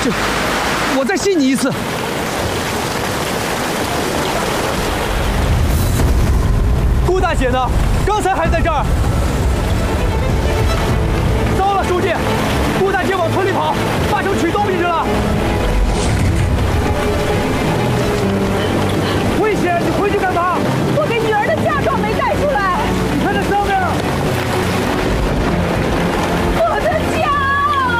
我再信你一次。顾大姐呢？刚才还在这儿。